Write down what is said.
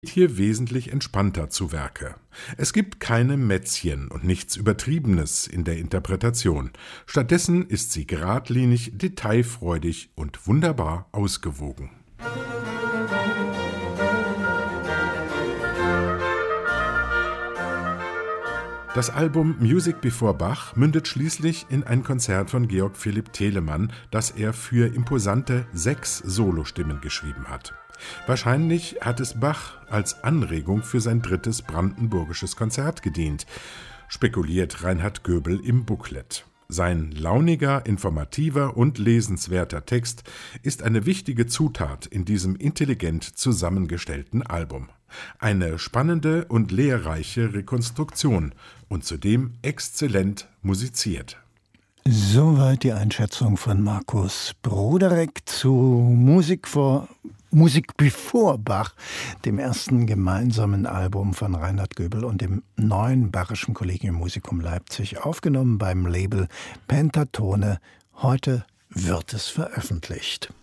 hier wesentlich entspannter zu Werke. Es gibt keine Mätzchen und nichts Übertriebenes in der Interpretation. Stattdessen ist sie geradlinig, detailfreudig und wunderbar ausgewogen. Das Album Music Before Bach mündet schließlich in ein Konzert von Georg Philipp Telemann, das er für imposante 6 Solostimmen geschrieben hat. Wahrscheinlich hat es Bach als Anregung für sein 3. brandenburgisches Konzert gedient, spekuliert Reinhard Göbel im Booklet. Sein launiger, informativer und lesenswerter Text ist eine wichtige Zutat in diesem intelligent zusammengestellten Album. Eine spannende und lehrreiche Rekonstruktion und zudem exzellent musiziert. Soweit die Einschätzung von Markus Broderek zu Music Before Bach, dem ersten gemeinsamen Album von Reinhard Göbel und dem neuen Bachischen Collegium Musicum Leipzig, aufgenommen beim Label Pentatone. Heute wird es veröffentlicht.